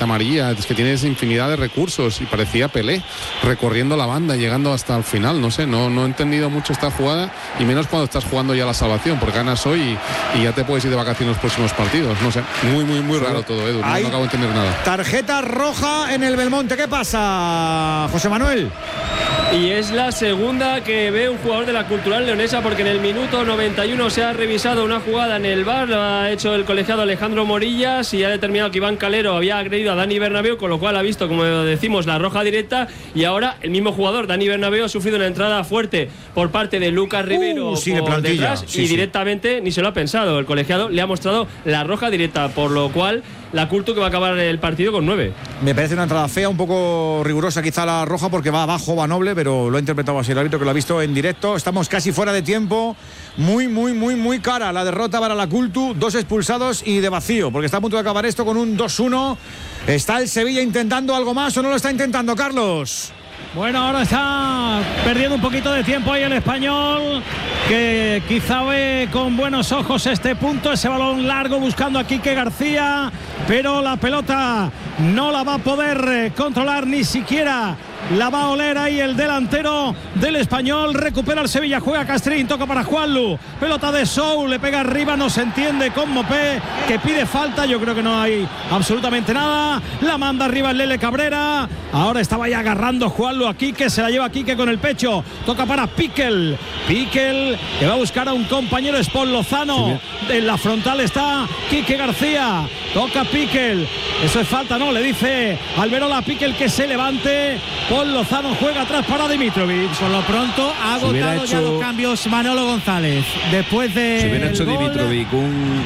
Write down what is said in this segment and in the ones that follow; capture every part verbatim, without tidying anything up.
amarilla, es que tienes infinidad de recursos y parecía Pelé recorriendo la banda, llegando hasta el final, no sé, no, no he entendido mucho esta jugada y menos cuando estás jugando ya la salvación, porque ganas hoy y, y ya te puedes ir de vacaciones los próximos partidos, no sé, muy, muy, muy raro todo, Edu, no, no acabo de entender nada. Tarjeta roja en el Belmonte, ¿qué pasa, José Manuel? Y es la segunda que ve un jugador de la Cultural Leonesa, porque en el minuto noventa y uno se ha revisado una jugada en el V A R, lo ha hecho el colegiado Alejandro Morillas y ha determinado que Iván Calero había agredido a Dani Bernabéu, con lo cual ha visto, como decimos, la roja directa, y ahora el mismo jugador, Dani Bernabéu, ha sufrido una entrada fuerte por parte de Lucas Rivero uh, sí, por de detrás sí, y sí. directamente ni se lo ha pensado. El colegiado le ha mostrado la roja directa, por lo cual la Cultu que va a acabar el partido con nueve. Me parece una entrada fea, un poco rigurosa quizá la roja, porque va abajo, va noble, pero lo ha interpretado así el árbitro, que lo ha visto en directo. Estamos casi fuera de tiempo. Muy, muy, muy, muy cara la derrota para la Cultu. Dos expulsados y de vacío, porque está a punto de acabar esto con un dos uno. ¿Está el Sevilla intentando algo más o no lo está intentando, Carlos? Bueno, ahora está perdiendo un poquito de tiempo ahí el Español, que quizá ve con buenos ojos este punto, ese balón largo buscando a Quique García, pero la pelota no la va a poder controlar, ni siquiera la va a oler ahí el delantero del Español. Recupera el Sevilla, juega Castrín, toca para Juanlu, pelota de Sou, le pega arriba, no se entiende con Mopé, que pide falta, yo creo que no hay absolutamente nada, la manda arriba el Lele Cabrera, ahora estaba ya agarrando Juanlu a Quique, se la lleva Quique con el pecho, toca para Piquel, Piquel que va a buscar a un compañero, es Paul Lozano, en la frontal está Quique García, toca Piquel, eso es falta, no, le dice Alberola a Piquel que se levante. Paul Lozano juega atrás para Dimitrovic. Por lo pronto ha agotado si ya hecho... los cambios Manolo González. Después de. Si hubiera hecho gol... Dimitrovic un.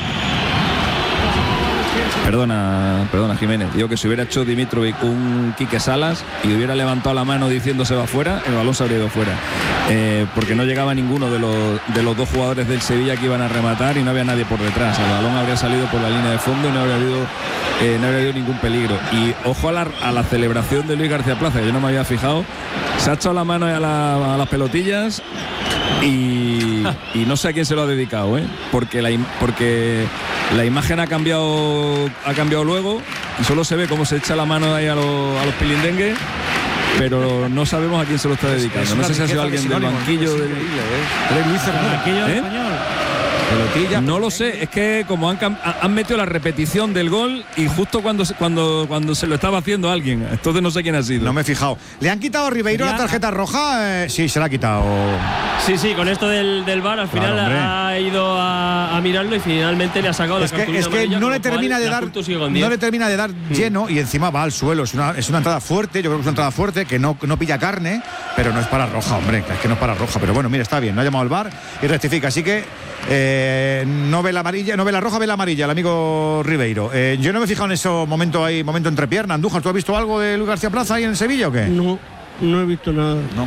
Perdona, perdona Jiménez, digo que si hubiera hecho Dimitrovic un Quique Salas y hubiera levantado la mano diciendo se va fuera, el balón se habría ido fuera, eh, porque no llegaba ninguno de los, de los dos jugadores del Sevilla que iban a rematar y no había nadie por detrás, el balón habría salido por la línea de fondo y no habría habido, eh, no habría habido ningún peligro. Y ojo a la, a la celebración de Luis García Plaza, que yo no me había fijado, se ha echado la mano a, la, a las pelotillas y, y no sé a quién se lo ha dedicado, ¿eh? porque, la, porque la imagen ha cambiado ha cambiado luego y solo se ve cómo se echa la mano ahí a los, a los pilindengues, pero no sabemos a quién se lo está dedicando. No sé si ha sido alguien del banquillo del banquillo del Español. Pelotilla, no lo sé, es que como han, han metido la repetición del gol y justo cuando, cuando, cuando se lo estaba haciendo alguien, entonces no sé quién ha sido. No me he fijado. ¿Le han quitado a Ribeiro la tarjeta roja? Eh, sí, se la ha quitado. Sí, sí, con esto del, del V A R al final claro, ha ido a, a mirarlo y finalmente le ha sacado es la que, es que no le termina de dar no le termina de dar mm. lleno y encima va al suelo. Es una, es una entrada fuerte, yo creo que es una entrada fuerte que no, no pilla carne, pero no es para roja, hombre, es que no es para roja. Pero bueno, mira, está bien, no ha llamado al V A R y rectifica, así que eh, no ve la amarilla, no ve la roja, ve la amarilla, el amigo Ribeiro. Eh, yo no me he fijado en ese momento ahí, momento entre piernas. Andújar, ¿tú has visto algo de Luis García Plaza ahí en Sevilla o qué? No, no he visto nada. No.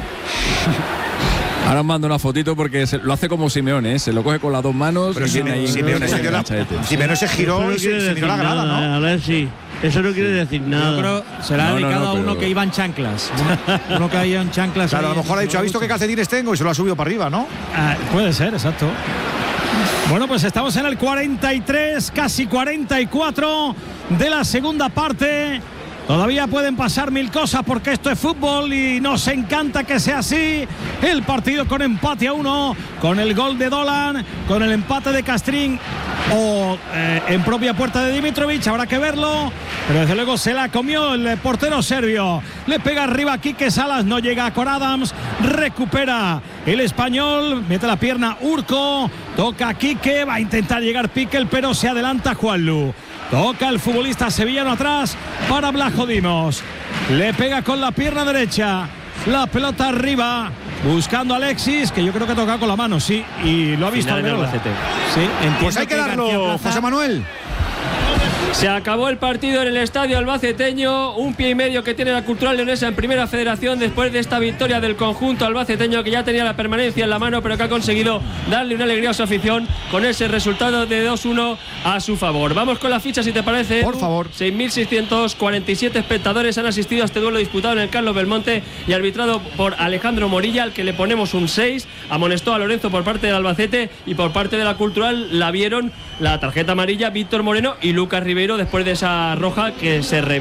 Ahora os mando una fotito porque se, lo hace como Simeone, ¿eh? Se lo coge con las dos manos. Pero y Simeone, ahí Simeone, se, la, Simeone se giró no y se, se miró la grada, nada, ¿no? A ver si. Eso no quiere decir nada. Yo creo se la ha no, dedicado no, no, a uno pero... que iba en chanclas. Uno que iba en chanclas. Claro, a lo mejor ha dicho, ¿ha visto qué calcetines tengo? Y se lo ha subido para arriba, ¿no? Ah, puede ser, exacto. Bueno, pues estamos en el cuarenta y tres, casi cuarenta y cuatro de la segunda parte. Todavía pueden pasar mil cosas porque esto es fútbol y nos encanta que sea así. El partido con empate a uno, con el gol de Dolan, con el empate de Castrín o eh, en propia puerta de Dimitrovic, habrá que verlo. Pero desde luego se la comió el portero serbio. Le pega arriba a Quique Salas, no llega a Cor Adams. Recupera el Español, mete la pierna Urco, toca a Quique, va a intentar llegar Piquel, pero se adelanta Juanlu. Toca el futbolista sevillano atrás para Blajo Dimos. Le pega con la pierna derecha. La pelota arriba. Buscando a Alexis, que yo creo que toca con la mano, sí. Y lo ha visto Alberola. Sí, pues hay que, que darlo, José Manuel. Se acabó el partido en el estadio albaceteño. Un pie y medio que tiene la Cultural Leonesa en Primera Federación después de esta victoria del conjunto albaceteño, que ya tenía la permanencia en la mano, pero que ha conseguido darle una alegría a su afición con ese resultado de dos uno a su favor. Vamos con la ficha, si te parece. Por favor. seis mil seiscientos cuarenta y siete espectadores han asistido a este duelo disputado en el Carlos Belmonte y arbitrado por Alejandro Morilla, al que le ponemos un seis. Amonestó a Lorenzo por parte del Albacete y por parte de la Cultural la vieron la tarjeta amarilla Víctor Moreno y Lucas Ribeiro después de esa roja que se revisó.